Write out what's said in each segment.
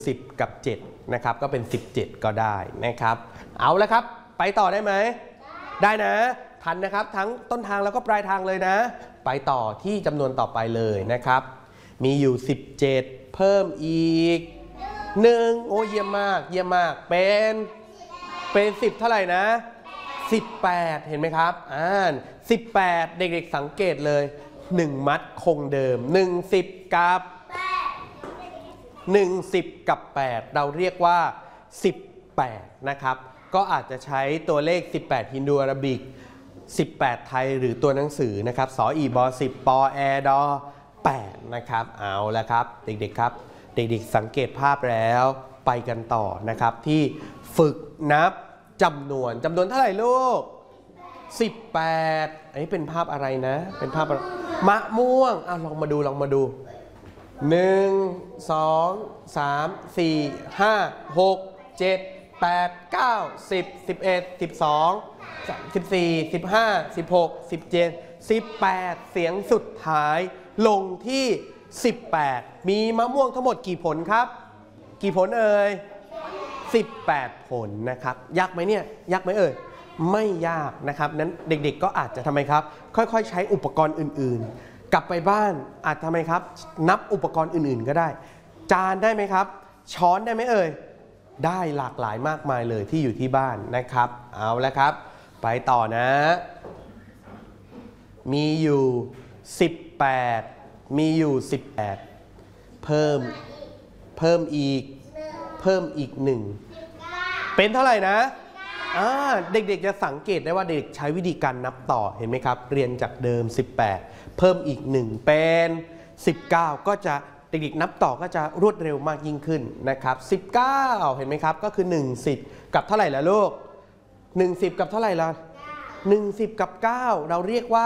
10 กับ 7 นะครับก็เป็น 17 ก็ได้นะครับเอาละครับไปต่อได้ไหมได้นะทันนะครับทั้งต้นทางแล้วก็ปลายทางเลยนะไปต่อที่จำนวนต่อไปเลยนะครับมีอยู่17เพิ่มอีก1โอ้เยี่ยมมากเยี่ยมมากเป็น10เท่าไหร่นะ18เห็นไหมครับ18เด็กๆสังเกตเลย1มัดคงเดิม10กับ10กับ8เราเรียกว่า18นะครับก็อาจจะใช้ตัวเลข18ฮินดูอาราบิก18ไทยหรือตัวหนังสือนะครับสออีบอ10ปอแอดอ8นะครับเอาละครับเด็กๆครับเด็กๆสังเกตภาพแล้วไปกันต่อนะครับที่ฝึกนับจำนวนเท่าไหร่ลูก18อันนี้เป็นภาพอะไรนะเป็นภาพมะม่วงลองมาดู1 2 3 4 5 6 7 8 9 10 11 12 14 15 16 17 18เสียงสุดท้ายลงที่18มีมะม่วงทั้งหมดกี่ผลครับกี่ผลเอ่ย18ผลนะครับยากไหมเนี่ยยากไหมเอ่ยไม่ยากนะครับนั้นเด็กๆก็อาจจะทำไมครับค่อยๆใช้อุปกรณ์อื่นๆกลับไปบ้านอาจทำไมครับนับอุปกรณ์อื่นๆก็ได้จานได้ไหมครับช้อนได้ไหมเอ่ยได้หลากหลายมากมายเลยที่อยู่ที่บ้านนะครับเอาละครับไปต่อนะมีอยู่18มีอยู่18เพิ่มอีก1เป็นเท่าไหร่นะเด็กๆจะสังเกตได้ว่าเด็กใช้วิธีการนับต่อเห็นไหมครับเรียนจากเดิม18เพิ่มอีก1เป็น19ก็จะเด็กๆนับต่อก็จะรวดเร็วมากยิ่งขึ้นนะครับ19เห็นไหมครับก็คือ10กับเท่าไหร่ล่ะลูก10กับเท่าไหร่ล่ะ10กับ9เราเรียกว่า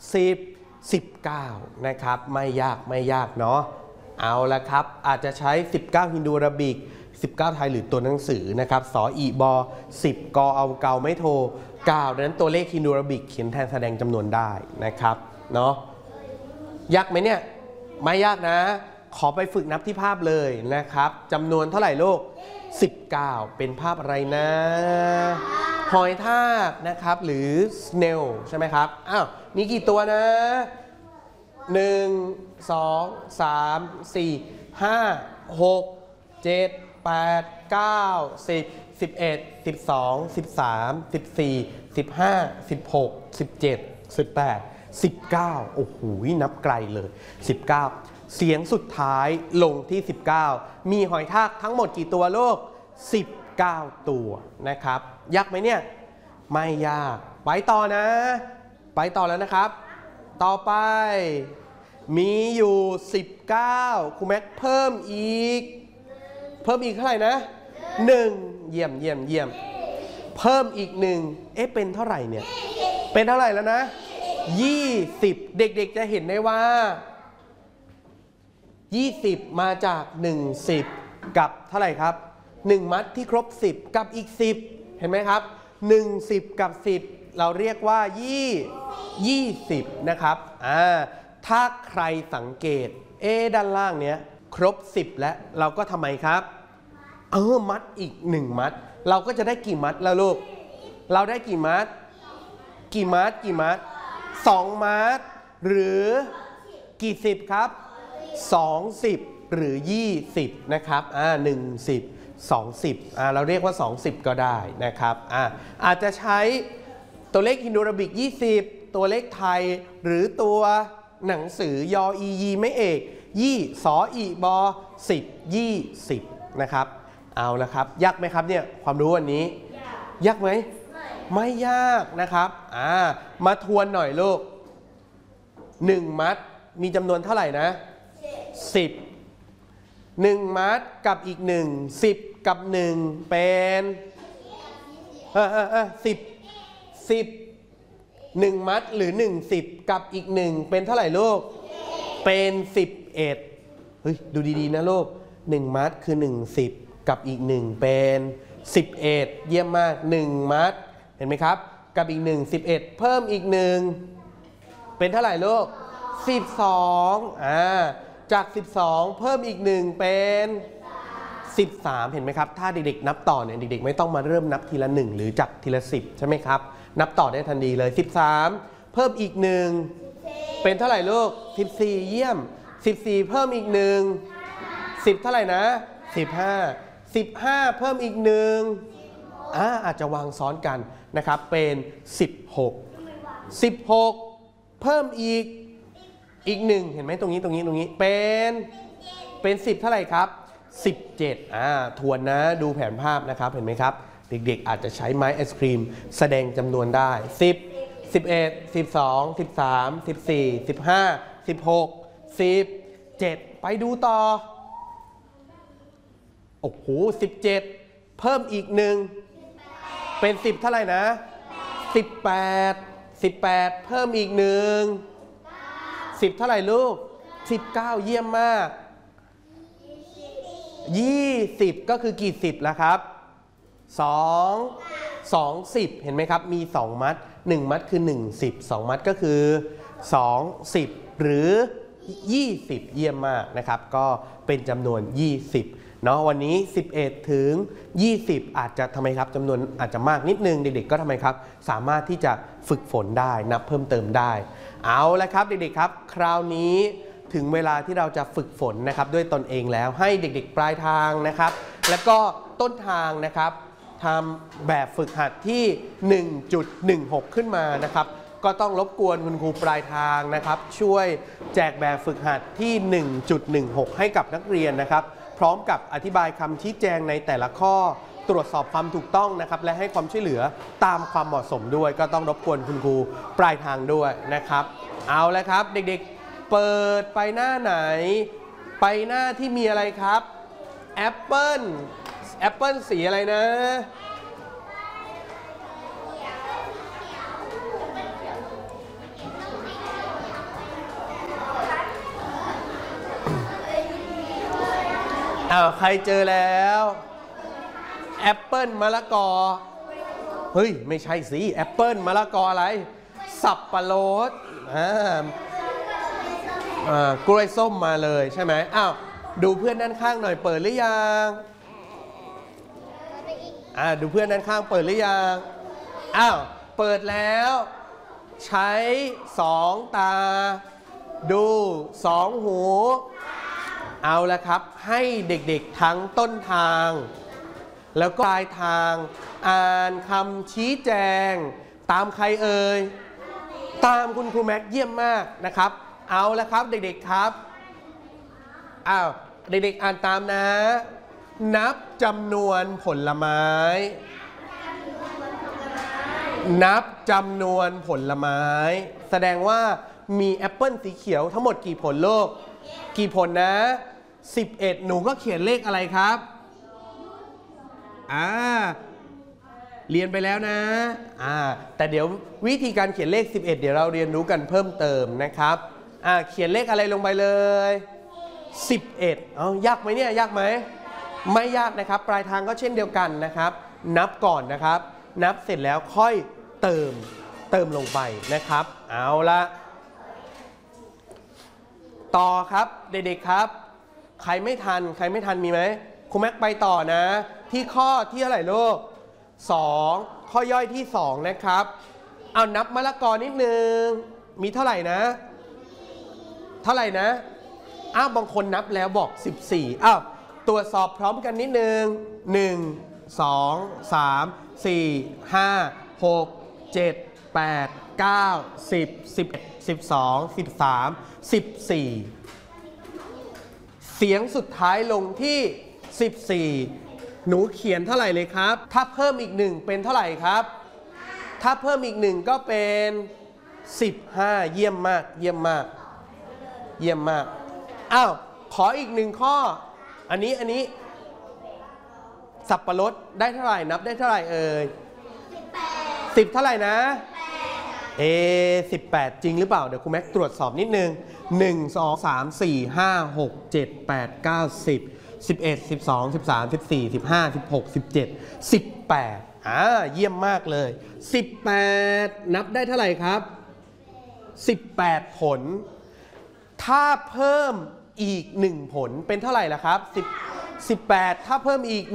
19นะครับไม่ยากเนาะเอาละครับอาจจะใช้19ฮินดูอาราบิก19ไทยหรือตัวหนังสือนะครับสออีบอ10กอเอาเกาไม่โท9ดังนั้นตัวเลขฮินดูอาราบิกเขียนแทนแสดงจำนวนได้นะครับเนาะยากไหมเนี่ยไม่ยากนะขอไปฝึกนับที่ภาพเลยนะครับจำนวนเท่าไหร่ลูก19เป็นภาพอะไรนะหอยทากนะครับหรือ snail ใช่ไหมครับมีกี่ตัวนะ1 2 3 4 5 6 7 8 9 10 11 12 13 14 15 16 17 18 19โอ้โหนับไกลเลย19เสียงสุดท้ายลงที่19มีหอยทากทั้งหมดกี่ตัวลูก19ตัวนะครับยากไหมเนี่ยไม่ยากไปต่อนะไปต่อแล้วนะครับต่อไปมีอยู่19ครูแม็กเพิ่มอีกเท่าไหร่นะ1เยี่ยมเพิ่มอีก1เป็นเท่าไหร่เนี่ยเป็นเท่าไหร่แล้วนะ20เด็กๆจะเห็นได้ว่า20มาจาก10กับเท่าไหร่ครับ1มัดที่ครบ10กับอีก10เห็นไหมครับ10กับ10เราเรียกว่า20นะครับถ้าใครสังเกตด้านล่างเนี้ยครบ10แล้วเราก็ทำไมครับมัดอีก1มัดเราก็จะได้กี่มัดแล้วลูกเราได้กี่มัด2มัดหรือกี่10ครับ20หรือ20นะครับ10 20เราเรียกว่า20ก็ได้นะครับอาจจะใช้ตัวเลขฮินดูอาราบิก20ตัวเลขไทยหรือตัวหนังสือยออียีไม่เอกสออีบอ10 20นะครับเอาละครับยากไหมครับเนี่ยความรู้วันนี้ยากไหมไม่ยากนะครับมาทวนหน่อยลูก1มัดมีจำนวนเท่าไหร่นะ10 1มัดกับอีก1 10กับ1เป็น10 1มัดหรือ10กับอีก1เป็นเท่าไหร่ลูกเป็น11เฮ้ยดูดีๆนะลูก1มัดคือ10กับอีก1เป็น11เยี่ยมมาก1มัดเห็นไหมครับกับอีก1 11เพิ่มอีก1เป็นเท่าไหร่ลูก12จาก12เพิ่มอีก1เป็น 13เห็นไหมครับถ้าเด็กๆนับต่อเนี่ยเด็กๆไม่ต้องมาเริ่มนับทีละ1หรือจากทีละ10ใช่ไหมครับนับต่อได้ทันทีเลย13เพิ่มอีก1เป็นเท่าไหร่ลูก14เยี่ยม14เพิ่มอีก1 10เท่าไหร่นะ15เพิ่มอีก1อาจจะวางซ้อนกันนะครับเป็น16เพิ่มอีก1เห็นไหมตรงนี้เป็น10เท่าไหร่ครับ17ทวนนะดูแผนภาพนะครับเห็นไหมครับเด็กๆอาจจะใช้ไม้ไอศครีมแสดงจำนวนได้10 11 12 13 14 15 16 17ไปดูต่อโอ้โห17เพิ่มอีก1เป็น10เท่าไหร่นะ18เพิ่มอีก10เท่าไหร่ลูก19เยี่ยมมาก20ก็คือกี่10แล้วครับ10เห็นไหมครับมี2มัด1มัดคือ1 10 2มัดก็คือ20หรือ20เยี่ยมมากนะครับก็เป็นจำนวน20เนาะวันนี้11ถึง20อาจจะทำไมครับจำนวนอาจจะมากนิดนึงเด็กๆก็ทำไมครับสามารถที่จะฝึกฝนได้นับเพิ่มเติมได้เอาละครับเด็กๆครับคราวนี้ถึงเวลาที่เราจะฝึกฝนนะครับด้วยตนเองแล้วให้เด็กๆปลายทางนะครับแล้วก็ต้นทางนะครับทำแบบฝึกหัดที่ 1.16 ขึ้นมานะครับก็ต้องรบกวนคุณครูปลายทางนะครับช่วยแจกแบบฝึกหัดที่ 1.16 ให้กับนักเรียนนะครับพร้อมกับอธิบายคำชี้แจงในแต่ละข้อตรวจสอบความถูกต้องนะครับและให้ความช่วยเหลือตามความเหมาะสมด้วยก็ต้องรบกวนคุณครูปลายทางด้วยนะครับเอาละครับเด็กๆเปิดไปหน้าไหนไปหน้าที่มีอะไรครับแอปเปิ้ลสีอะไรนะใครเจอแล้วแอปเปิ้ลมะละกอเฮ้ยไม่ใช่สิแอปเปิ้ลมะละกออะไรสับปะรดกล้วยส้มมาเลยใช่ไหมดูเพื่อนด้านข้างหน่อยเปิดหรือยังดูเพื่อนด้านข้างเปิดหรือยังเปิดแล้วใช้2ตาดู2หูเอาละครับให้เด็กๆทั้งต้นทางแล้วก็ปลายทางอ่านคำชี้แจงตามใครเอ่ยตามคุณครูแม็กเยี่ยมมากนะครับเอาละครับเด็กๆครับเด็กๆอ่านตามนะนับจำนวนผลไม้นับจำนวนผลไม้แสดงว่ามีแอปเปิ้ลสีเขียวทั้งหมดกี่ผลโลกกี่ผลนะ11หนูก็เขียนเลขอะไรครับเรียนไปแล้วนะแต่เดี๋ยววิธีการเขียนเลข11เดี๋ยวเราเรียนรู้กันเพิ่มเติมนะครับเขียนเลขอะไรลงไปเลย11ยากไหมเนี่ยยากไหมไม่ยากนะครับปลายทางก็เช่นเดียวกันนะครับนับก่อนนะครับนับเสร็จแล้วค่อยเติมลงไปนะครับเอาละต่อครับเด็กๆครับใครไม่ทันมีไหมครูแม็กไปต่อนะที่ข้อที่เท่าไหร่ลูก2ข้อย่อยที่2นะครับเอานับมะละกอนิดนึงมีเท่าไหร่นะบางคนนับแล้วบอก14ตรวจสอบพร้อมกันนิดนึง1 2 3 4 5 6 7 8 9 10 11 12 13 14เสียงสุดท้ายลงที่14หนูเขียนเท่าไหร่เลยครับถ้าเพิ่มอีก1เป็นเท่าไหร่ครับถ้าเพิ่มอีก1ก็เป็น15เยี่ยมมากขออีก1ข้ออันนี้สับปะรดได้เท่าไหร่นับได้เท่าไหร่เอ่ย10เท่าไหร่นะ18จริงหรือเปล่าเดี๋ยวครูแม็กตรวจสอบนิดนึง1 2 3 4 5 6 7 8 9 10 11 12 13 14 15 16 17 18เยี่ยมมากเลย18นับได้เท่าไหร่ครับ18ผลถ้าเพิ่มอีก1ผลเป็นเท่าไหร่ล่ะครับ 18 ถ้าเพิ่มอีก